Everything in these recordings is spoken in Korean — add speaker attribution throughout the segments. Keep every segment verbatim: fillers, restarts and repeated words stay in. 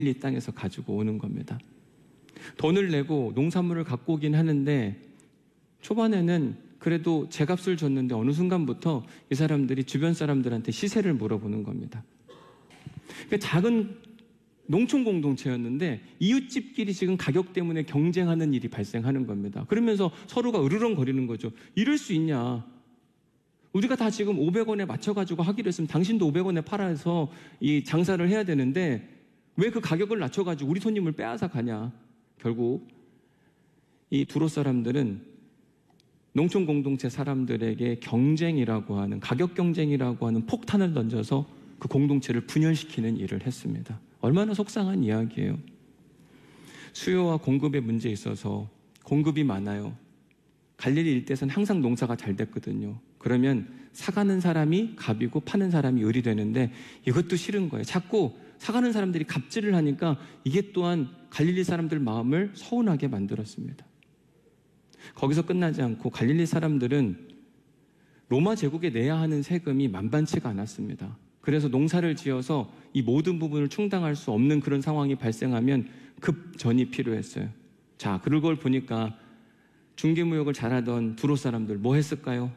Speaker 1: 갈릴리 땅에서 가지고 오는 겁니다. 돈을 내고 농산물을 갖고 오긴 하는데 초반에는 그래도 제값을 줬는데 어느 순간부터 이 사람들이 주변 사람들한테 시세를 물어보는 겁니다. 그러니까 작은 농촌 공동체였는데 이웃집끼리 지금 가격 때문에 경쟁하는 일이 발생하는 겁니다. 그러면서 서로가 으르렁거리는 거죠. 이럴 수 있냐? 우리가 다 지금 오백 원에 맞춰가지고 하기로 했으면 당신도 오백 원에 팔아서 이 장사를 해야 되는데 왜 그 가격을 낮춰가지고 우리 손님을 빼앗아 가냐? 결국 이 두로 사람들은 농촌 공동체 사람들에게 경쟁이라고 하는, 가격 경쟁이라고 하는 폭탄을 던져서 그 공동체를 분열시키는 일을 했습니다. 얼마나 속상한 이야기예요. 수요와 공급의 문제에 있어서 공급이 많아요. 갈릴리 일대에서는 항상 농사가 잘 됐거든요. 그러면 사가는 사람이 갑이고 파는 사람이 을이 되는데 이것도 싫은 거예요. 자꾸 사가는 사람들이 갑질을 하니까 이게 또한 갈릴리 사람들 마음을 서운하게 만들었습니다. 거기서 끝나지 않고 갈릴리 사람들은 로마 제국에 내야 하는 세금이 만반치가 않았습니다. 그래서 농사를 지어서 이 모든 부분을 충당할 수 없는 그런 상황이 발생하면 급전이 필요했어요. 자, 그런 걸 보니까 중개무역을 잘하던 두로 사람들 뭐 했을까요?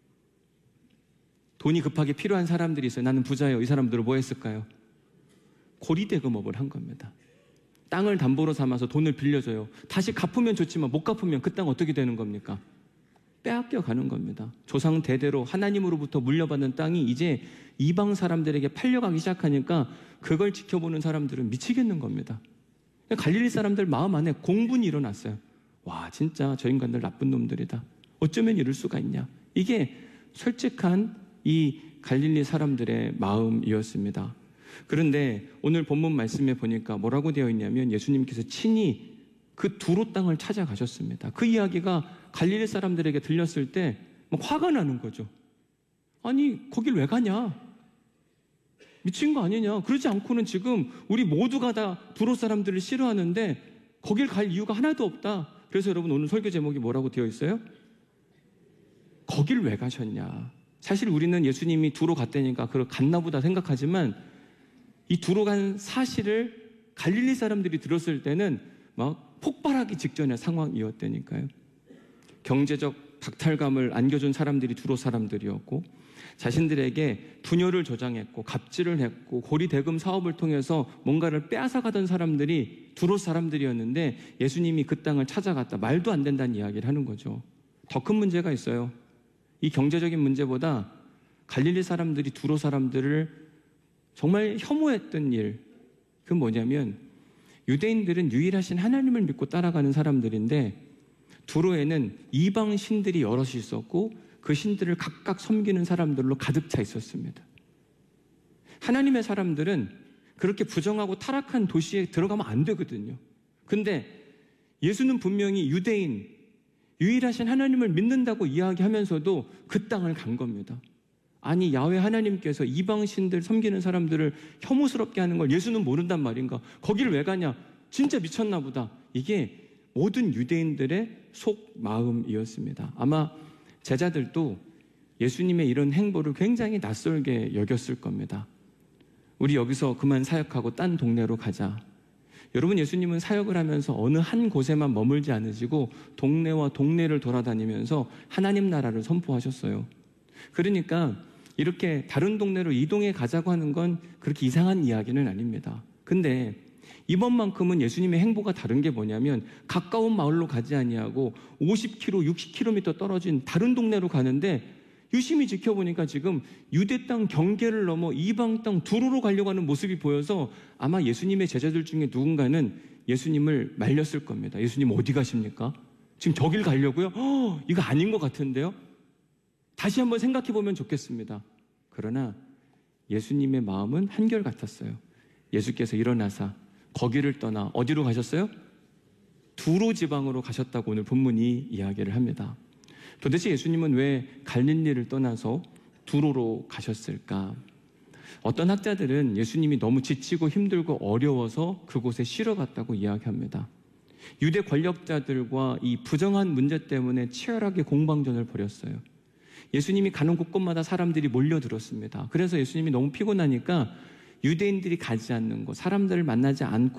Speaker 1: 돈이 급하게 필요한 사람들이 있어요. 나는 부자예요. 이 사람들은 뭐 했을까요? 고리대금업을 한 겁니다. 땅을 담보로 삼아서 돈을 빌려줘요. 다시 갚으면 좋지만 못 갚으면 그 땅 어떻게 되는 겁니까? 빼앗겨 가는 겁니다. 조상 대대로 하나님으로부터 물려받는 땅이 이제 이방 사람들에게 팔려가기 시작하니까 그걸 지켜보는 사람들은 미치겠는 겁니다. 갈릴리 사람들 마음 안에 공분이 일어났어요. 와, 진짜 저 인간들 나쁜 놈들이다. 어쩌면 이럴 수가 있냐. 이게 솔직한 이 갈릴리 사람들의 마음이었습니다. 그런데 오늘 본문 말씀에 보니까 뭐라고 되어 있냐면 예수님께서 친히 그 두로 땅을 찾아가셨습니다. 그 이야기가 갈릴리 사람들에게 들렸을 때 막 화가 나는 거죠. 아니, 거길 왜 가냐? 미친 거 아니냐? 그러지 않고는 지금 우리 모두가 다 두로 사람들을 싫어하는데 거길 갈 이유가 하나도 없다. 그래서 여러분 오늘 설교 제목이 뭐라고 되어 있어요? 거길 왜 가셨냐? 사실 우리는 예수님이 두로 갔다니까 그걸 갔나 보다 생각하지만 이 두로 간 사실을 갈릴리 사람들이 들었을 때는 막 폭발하기 직전의 상황이었다니까요. 경제적 박탈감을 안겨준 사람들이 두로 사람들이었고 자신들에게 분열을 조장했고 갑질을 했고 고리대금 사업을 통해서 뭔가를 빼앗아가던 사람들이 두로 사람들이었는데 예수님이 그 땅을 찾아갔다. 말도 안 된다는 이야기를 하는 거죠. 더 큰 문제가 있어요. 이 경제적인 문제보다 갈릴리 사람들이 두로 사람들을 정말 혐오했던 일, 그건 뭐냐면 유대인들은 유일하신 하나님을 믿고 따라가는 사람들인데 두로에는 이방 신들이 여럿이 있었고 그 신들을 각각 섬기는 사람들로 가득 차 있었습니다. 하나님의 사람들은 그렇게 부정하고 타락한 도시에 들어가면 안 되거든요. 근데 예수는 분명히 유대인, 유일하신 하나님을 믿는다고 이야기하면서도 그 땅을 간 겁니다. 아니, 야훼 하나님께서 이방 신들 섬기는 사람들을 혐오스럽게 하는 걸 예수는 모른단 말인가? 거기를 왜 가냐? 진짜 미쳤나 보다. 이게 모든 유대인들의 속 마음이었습니다. 아마 제자들도 예수님의 이런 행보를 굉장히 낯설게 여겼을 겁니다. 우리 여기서 그만 사역하고 딴 동네로 가자. 여러분, 예수님은 사역을 하면서 어느 한 곳에만 머물지 않으시고 동네와 동네를 돌아다니면서 하나님 나라를 선포하셨어요. 그러니까 이렇게 다른 동네로 이동해 가자고 하는 건 그렇게 이상한 이야기는 아닙니다. 근데 이번만큼은 예수님의 행보가 다른 게 뭐냐면 가까운 마을로 가지 아니하고 오십 킬로미터, 육십 킬로미터 떨어진 다른 동네로 가는데 유심히 지켜보니까 지금 유대 땅 경계를 넘어 이방 땅 두로로 가려고 하는 모습이 보여서 아마 예수님의 제자들 중에 누군가는 예수님을 말렸을 겁니다. 예수님 어디 가십니까? 지금 저길 가려고요? 허, 이거 아닌 것 같은데요? 다시 한번 생각해 보면 좋겠습니다. 그러나 예수님의 마음은 한결같았어요. 예수께서 일어나사 거기를 떠나 어디로 가셨어요? 두로 지방으로 가셨다고 오늘 본문이 이야기를 합니다. 도대체 예수님은 왜 갈릴리를 떠나서 두로로 가셨을까? 어떤 학자들은 예수님이 너무 지치고 힘들고 어려워서 그곳에 쉬러 갔다고 이야기합니다. 유대 권력자들과 이 부정한 문제 때문에 치열하게 공방전을 벌였어요. 예수님이 가는 곳곳마다 사람들이 몰려들었습니다. 그래서 예수님이 너무 피곤하니까 유대인들이 가지 않는 곳, 사람들을 만나지 않고